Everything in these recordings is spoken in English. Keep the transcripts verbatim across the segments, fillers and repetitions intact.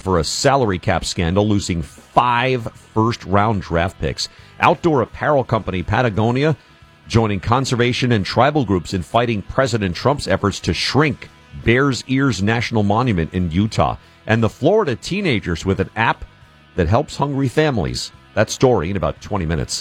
for a salary cap scandal, losing five first-round draft picks. Outdoor apparel company Patagonia joining conservation and tribal groups in fighting President Trump's efforts to shrink Bears Ears National Monument in Utah. And the Florida teenagers with an app that helps hungry families. That story in about twenty minutes.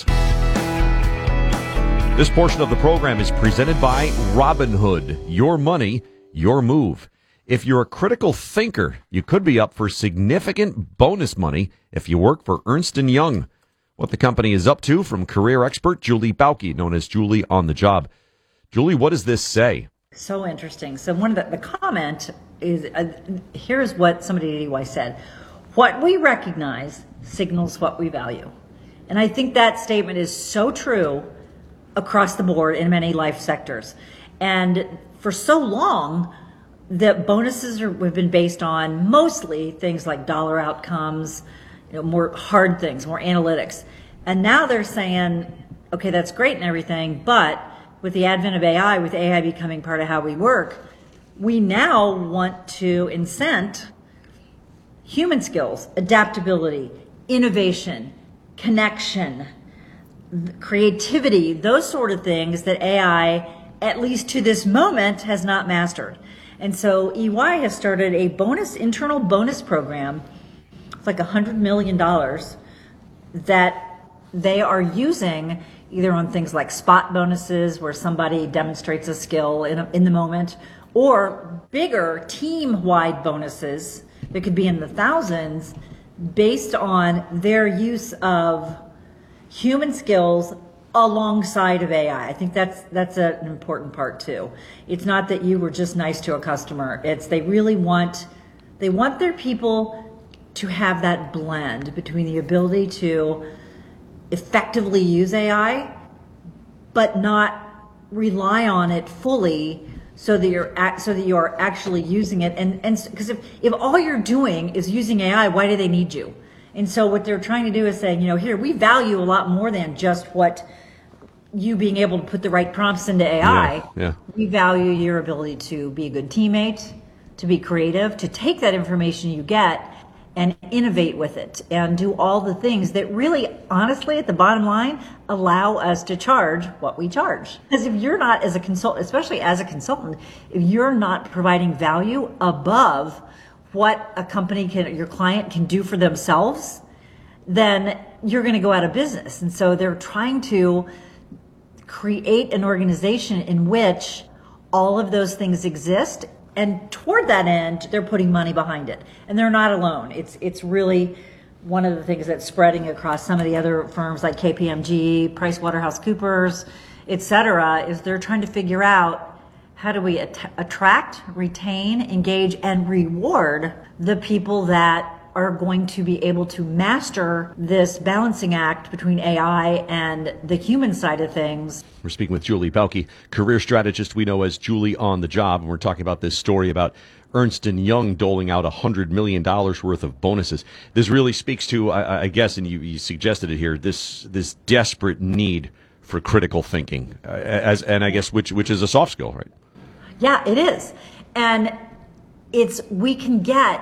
This portion of the program is presented by Robinhood. Your money, your move. If you're a critical thinker, you could be up for significant bonus money if you work for Ernst and Young. What the company is up to from career expert Julie Bauke, known as Julie on the Job. Julie, what does this say? So interesting. So one of the, the comment is, uh, here's what somebody at E Y said. What we recognize signals what we value. And I think that statement is so true across the board in many life sectors. And for so long, the bonuses are, have been based on mostly things like dollar outcomes, you know, more hard things, more analytics. And now they're saying, okay, that's great and everything, but with the advent of A I, with A I becoming part of how we work, we now want to incent human skills, adaptability, innovation, connection, creativity, those sort of things that A I, at least to this moment, has not mastered. And so E Y has started a bonus, internal bonus program. It's like one hundred million dollars that they are using either on things like spot bonuses where somebody demonstrates a skill in, a, in the moment, or bigger team-wide bonuses that could be in the thousands based on their use of human skills alongside of A I. I think that's that's a, an important part too. It's not that you were just nice to a customer. It's they really want they want their people to have that blend between the ability to effectively use A I, but not rely on it fully, so that you're act, so that you are actually using it. And and because if if all you're doing is using A I, why do they need you? And so what they're trying to do is saying, you know, here we value a lot more than just what you being able to put the right prompts into A I. Yeah, yeah. We value your ability to be a good teammate, to be creative, to take that information you get and innovate with it and do all the things that really, honestly, at the bottom line, allow us to charge what we charge. Because if you're not, as a consultant, especially as a consultant, if you're not providing value above what a company can, your client can do for themselves, then you're going to go out of business. And so they're trying to create an organization in which all of those things exist. And toward that end, they're putting money behind it. And they're not alone. It's it's really one of the things that's spreading across some of the other firms like K P M G, PricewaterhouseCoopers, et cetera, is they're trying to figure out how do we at- attract, retain, engage, and reward the people that are going to be able to master this balancing act between A I and the human side of things. We're speaking with Julie Bauke, career strategist we know as Julie on the Job, and we're talking about this story about Ernst and Young doling out one hundred million dollars worth of bonuses. This really speaks to, I, I guess, and you, you suggested it here, this this desperate need for critical thinking, uh, as and I guess which which is a soft skill, right? Yeah, it is. And it's, we can get,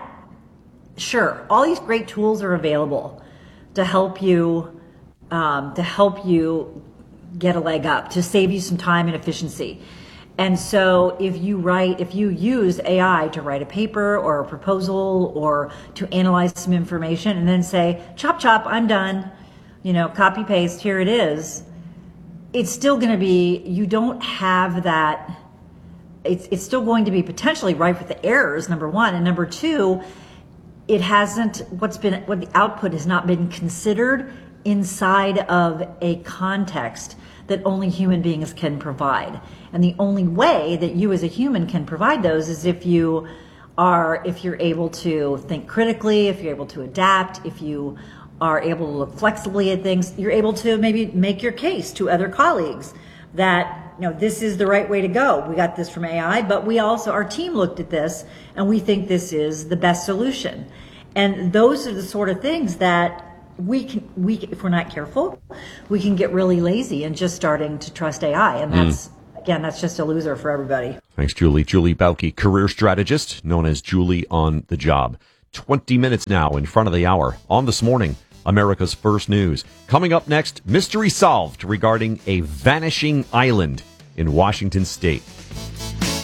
sure, all these great tools are available to help you, um, to help you get a leg up, to save you some time and efficiency. And so if you write, if you use A I to write a paper or a proposal or to analyze some information and then say, chop, chop, I'm done, you know, copy, paste, here it is, it's still going to be, you don't have that, it's, it's still going to be potentially rife with the errors, number one. And number two, it hasn't, what's been, what the output has not been considered inside of a context that only human beings can provide. And the only way that you as a human can provide those is if you are, if you're able to think critically, if you're able to adapt, if you are able to look flexibly at things, you're able to maybe make your case to other colleagues that, you know, this is the right way to go. We got this from A I, but we also, our team looked at this and we think this is the best solution. And those are the sort of things that we can, we, if we're not careful, we can get really lazy and just starting to trust A I. And that's, mm. again, that's just a loser for everybody. Thanks, Julie. Julie Bauke, career strategist, known as Julie on the Job. twenty minutes now in front of the hour on This Morning, America's First News. Coming up next, mystery solved regarding a vanishing island in Washington State.